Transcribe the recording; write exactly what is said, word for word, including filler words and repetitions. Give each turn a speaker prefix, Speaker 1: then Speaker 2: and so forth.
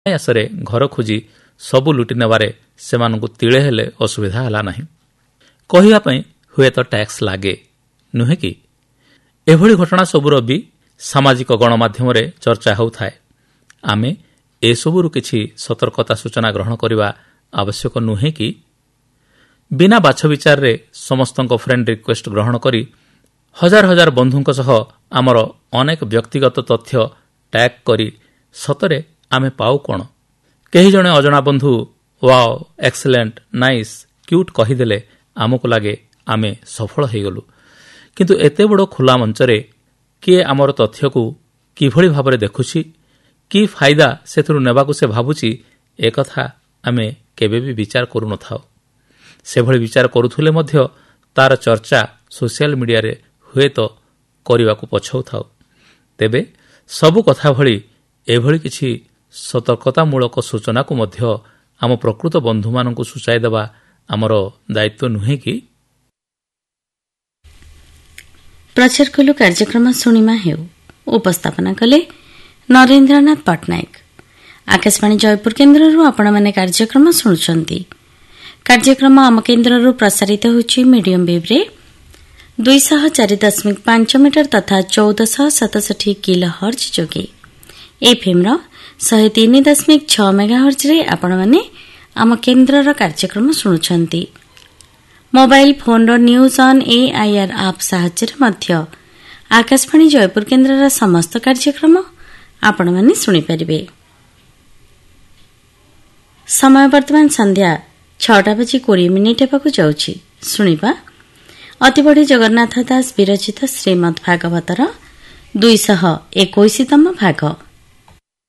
Speaker 1: ଅନାୟାସରେ ଘର ଖୋଜି ସବୁ ଲୁଟି ନେବାରେ ସେମାନଙ୍କୁ ତିଳେ ହେଲେ ଅସୁବିଧା ହେଲା ନାହିଁ। କହିବା ପାଇଁ ହୁଏତ ଟ୍ୟାକ୍ସ ଲାଗେ, ନୁହେଁ କି? ଏଭଳି ଘଟଣା ସବୁର ବି ସାମାଜିକ ଗଣମାଧ୍ୟମରେ ଚର୍ଚ୍ଚା ହେଉଥାଏ। ଆମେ ଏସବୁରୁ କିଛି ସତର୍କତା ସୂଚନା ଗ୍ରହଣ କରିବା ଆବଶ୍ୟକ ନୁହେଁ କି? ବିନା ବାଛ ବିଚାରରେ ସମସ୍ତଙ୍କ ଫ୍ରେଣ୍ଡ ରିକ୍ୱେଷ୍ଟ ଗ୍ରହଣ କରି ହଜାର ହଜାର ବନ୍ଧୁଙ୍କ ସହ ଆମର ଅନେକ ବ୍ୟକ୍ତିଗତ ତଥ୍ୟ ଟ୍ୟାଗ୍ କରି ସତରେ ଆମେ ପାଉ କ'ଣ? କେହି ଜଣେ ଅଜଣା ବନ୍ଧୁ ୱାଓ, ଏକ୍ସେଲେଣ୍ଟ, ନାଇସ୍, କ୍ୟୁଟ୍ କହିଦେଲେ ଆମକୁ ଲାଗେ ଆମେ ସଫଳ ହୋଇଗଲୁ। କିନ୍ତୁ ଏତେ ବଡ଼ ଖୋଲା ମଞ୍ଚରେ କିଏ ଆମର ତଥ୍ୟକୁ କିଭଳି ଭାବରେ ଦେଖୁଛି, କି ଫାଇଦା ସେଥିରୁ ନେବାକୁ ସେ ଭାବୁଛି, ଏକଥା ଆମେ କେବେ ବି ବିଚାର କରୁନଥାଉ। ସେଭଳି ବିଚାର କରୁଥିଲେ ମଧ୍ୟ ତାର ଚର୍ଚ୍ଚା ସୋସିଆଲ ମିଡ଼ିଆରେ ହୁଏତ କରିବାକୁ ପଛଉଥାଉ। ତେବେ ସବୁ କଥା ଭଳି ଏଭଳି କିଛି ସତର୍କତାମୂଳକ ସୂଚନାକୁ ମଧ୍ୟ ଆମ ପ୍ରକୃତ ବନ୍ଧୁମାନଙ୍କୁ ସୂଚାଇ ଦେବା ଆମର ଦାୟିତ୍ୱ ନୁହେଁ କି?
Speaker 2: ପ୍ରଚାର କଲୁ କାର୍ଯ୍ୟକ୍ରମ ଶୁଣିମା ହେଉ। ଉପସ୍ଥାପନା କଲେ ନରେନ୍ଦ୍ରନାଥ ପଟ୍ଟନାୟକ। ଆକାଶବାଣୀ ଜୟପୁର କେନ୍ଦ୍ରରୁ ଆପଣମାନେ କାର୍ଯ୍ୟକ୍ରମ ଶୁଣୁଛନ୍ତି। କାର୍ଯ୍ୟକ୍ରମ ଆମ କେନ୍ଦ୍ରରୁ ପ୍ରସାରିତ ହେଉଛି ମିଡିୟମ ୱେଭ୍ରେ ଦୁଇଶହ ଚାରି ଦଶମିକ ପାଞ୍ଚ ମିଟର ତଥା ଚଉଦଶହ ସତଷଠି କିଲୋ ହର୍ଜ ଯୋଗେ। ଏଫ୍ଏମ୍ର ଶହେ ତିନି ଦଶମିକ ଛଅ ମେଗା ହର୍ଜରେ ଆପଣମାନେ ଆମ କେନ୍ଦ୍ରର କାର୍ଯ୍ୟକ୍ରମ ଶୁଣୁଛନ୍ତି। ମୋବାଇଲ ଫୋନ୍ର ନ୍ୟୁଜ୍ ଅନ୍ ଏଆଇଆର୍ ଆପ୍ ସାହାଯ୍ୟରେ ମଧ୍ୟ ଆକାଶବାଣୀ ଜୟପୁର କେନ୍ଦ୍ରର ସମସ୍ତ କାର୍ଯ୍ୟକ୍ରମ ଆପଣମାନେ ଶୁଣିପାରିବେ। ସମୟ ବର୍ତ୍ତମାନ ସନ୍ଧ୍ୟା ଛଅଟା ବାଜି କୋଡ଼ିଏ ମିନିଟ୍ ହେବାକୁ ଯାଉଛି। ଶୁଣିବା ଅତିବଡ଼ି ଜଗନ୍ନାଥ ଦାସ ବିରଚିତ ଶ୍ରୀମଦ୍ ଭାଗବତର ଦୁଇଶହ ଏକୋଇଶତମ ଭାଗ।